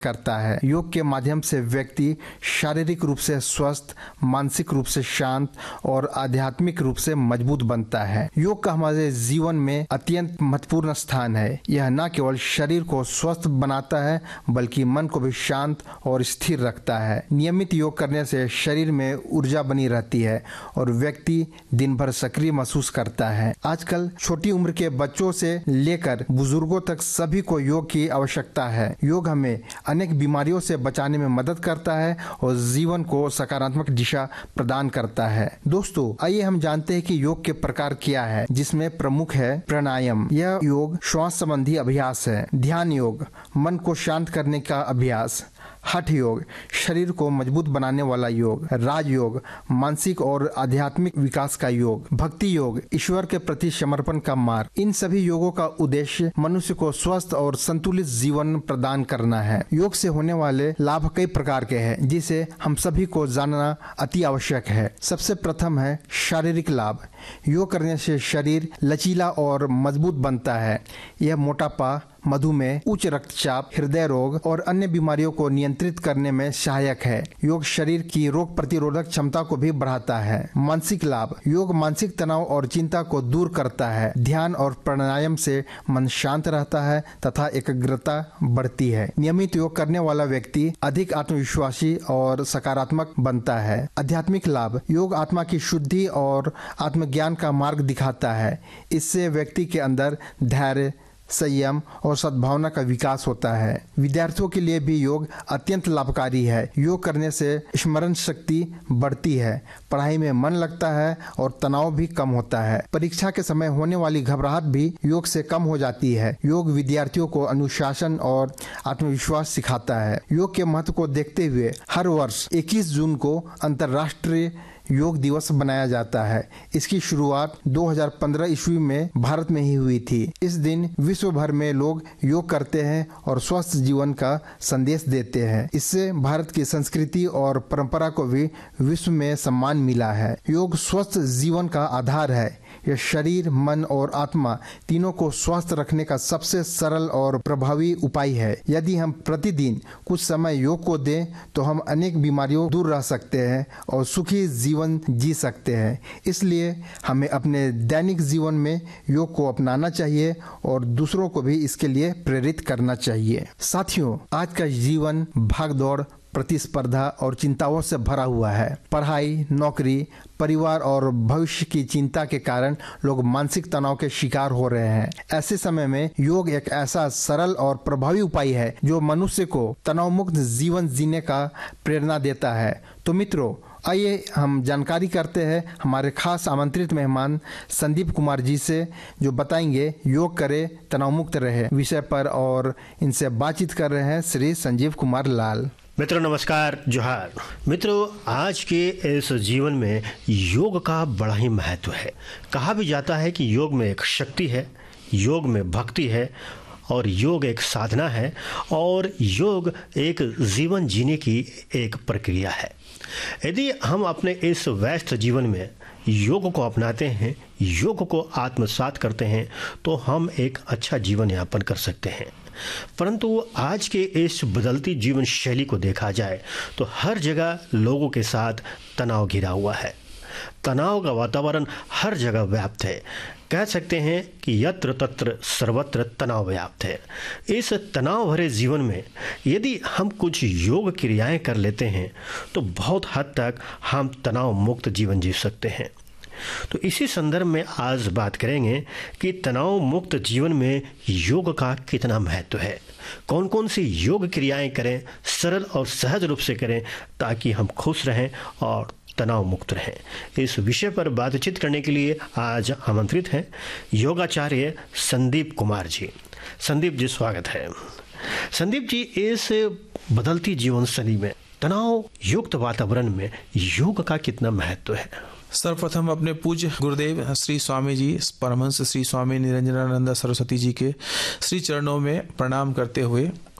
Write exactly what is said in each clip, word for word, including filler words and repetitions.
करता है। योग के माध्यम से व्यक्ति शारीरिक रूप से स्वस्थ, मानसिक रूप से शांत और आध्यात्मिक रूप से मजबूत बनता है। योग का हमारे जीवन में अत्यंत महत्वपूर्ण स्थान है। यह न केवल शरीर को स्वस्थ बनाता है बल्कि मन को भी शांत और स्थिर रखता है। नियमित योग करने से शरीर में ऊर्जा बनी रहती है और व्यक्ति दिन भर सक्रिय महसूस करता है। आजकल छोटी उम्र के बच्चों से लेकर बुजुर्गों तक सभी को योग की आवश्यकता है। योग हमें अनेक बीमारियों से बचाने में मदद करता है और जीवन को सकारात्मक दिशा प्रदान करता है। दोस्तों, आइए हम जानते हैं कि योग के प्रकार क्या है, जिसमें प्रमुख है प्राणायाम। यह योग श्वास संबंधी अभ्यास है। ध्यान योग, मन को शांत करने का अभ्यास। हठ योग, शरीर को मजबूत बनाने वाला योग। राजयोग, मानसिक और आध्यात्मिक विकास का योग। भक्ति योग, ईश्वर के प्रति समर्पण का मार्ग। इन सभी योगों का उद्देश्य मनुष्य को स्वस्थ और संतुलित जीवन प्रदान करना है। योग से होने वाले लाभ कई प्रकार के हैं, जिसे हम सभी को जानना अति आवश्यक है। सबसे प्रथम है शारीरिक लाभ। योग करने से शरीर लचीला और मजबूत बनता है। यह मोटापा, मधुमेह, उच्च रक्तचाप, हृदय रोग और अन्य बीमारियों को नियंत्रित करने में सहायक है। योग शरीर की रोग प्रतिरोधक क्षमता को भी बढ़ाता है। मानसिक लाभ, योग मानसिक तनाव और चिंता को दूर करता है। ध्यान और प्राणायाम से मन शांत रहता है तथा एकाग्रता बढ़ती है। नियमित योग करने वाला व्यक्ति अधिक आत्मविश्वासी और सकारात्मक बनता है। आध्यात्मिक लाभ, योग आत्मा की शुद्धि और आत्मज्ञान का मार्ग दिखाता है। इससे व्यक्ति के अंदर धैर्य, संयम और सद्भावना का विकास होता है। विद्यार्थियों के लिए भी योग अत्यंत लाभकारी है। योग करने से स्मरण शक्ति बढ़ती है, पढ़ाई में मन लगता है और तनाव भी कम होता है। परीक्षा के समय होने वाली घबराहट भी योग से कम हो जाती है। योग विद्यार्थियों को अनुशासन और आत्मविश्वास सिखाता है। योग के महत्व को देखते हुए हर वर्ष इक्कीस जून को अंतर्राष्ट्रीय योग दिवस बनाया जाता है। इसकी शुरुआत दो हज़ार पंद्रह ईस्वी में भारत में ही हुई थी। इस दिन विश्व भर में लोग योग करते हैं और स्वस्थ जीवन का संदेश देते हैं। इससे भारत की संस्कृति और परंपरा को भी विश्व में सम्मान मिला है। योग स्वस्थ जीवन का आधार है। यह शरीर, मन और आत्मा तीनों को स्वस्थ रखने का सबसे सरल और प्रभावी उपाय है। यदि हम प्रतिदिन कुछ समय योग को दें तो हम अनेक बीमारियों दूर रह सकते हैं और सुखी जीवन जी सकते हैं। इसलिए हमें अपने दैनिक जीवन में योग को अपनाना चाहिए और दूसरों को भी इसके लिए प्रेरित करना चाहिए। साथियों, आज का जीवन भागदौड़, प्रतिस्पर्धा और चिंताओं से भरा हुआ है। पढ़ाई, नौकरी, परिवार और भविष्य की चिंता के कारण लोग मानसिक तनाव के शिकार हो रहे हैं। ऐसे समय में योग एक ऐसा सरल और प्रभावी उपाय है जो मनुष्य को तनाव मुक्त जीवन जीने का प्रेरणा देता है। तो मित्रों, आइए हम जानकारी करते हैं हमारे खास आमंत्रित मेहमान संदीप कुमार जी से, जो बताएंगे योग करे तनाव मुक्त रहे विषय पर, और इनसे बातचीत कर रहे हैं श्री संजीव कुमार लाल। मित्रों नमस्कार, जोहार। मित्रों, आज के इस जीवन में योग का बड़ा ही महत्व है। कहा भी जाता है कि योग में एक शक्ति है, योग में भक्ति है और योग एक साधना है और योग एक जीवन जीने की एक प्रक्रिया है। यदि हम अपने इस व्यस्त जीवन में योग को अपनाते हैं, योग को आत्मसात करते हैं, तो हम एक अच्छा जीवन यापन कर सकते हैं। परंतु आज के इस बदलती जीवन शैली को देखा जाए तो हर जगह लोगों के साथ तनाव घिरा हुआ है। तनाव का वातावरण हर जगह व्याप्त है। कह सकते हैं कि यत्र तत्र सर्वत्र तनाव व्याप्त है। इस तनाव भरे जीवन में यदि हम कुछ योग क्रियाएं कर लेते हैं तो बहुत हद तक हम तनाव मुक्त जीवन जी सकते हैं। तो इसी संदर्भ में आज बात करेंगे कि तनाव मुक्त जीवन में योग का कितना महत्व है, कौन कौन सी योग क्रियाएं करें, सरल और सहज रूप से करें ताकि हम खुश रहें और तनाव मुक्त रहें। इस विषय पर बातचीत करने के लिए आज आमंत्रित हैं योगाचार्य संदीप कुमार जी। संदीप जी, स्वागत है। संदीप जी, इस बदलती जीवन शैली में तनाव युक्त वातावरण में योग का कितना महत्व है? सर्वप्रथम अपने पूज्य गुरुदेव श्री स्वामी जी, परमहंस श्री स्वामी निरंजनानंद सरस्वती जी के श्री चरणों में प्रणाम करते हुए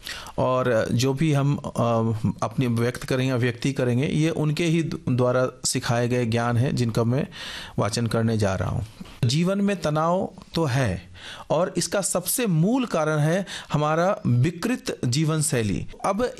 और जो भी हम अपनी व्यक्त करेंगे व्यक्ति करेंगे ये उनके ही द्वारा सिखाए गए ज्ञान है जिनका मैं वाचन करने जा रहा हूँ। जीवन में तनाव तो है और इसका सबसे मूल कारण है हमारा विकृत जीवन शैली। अब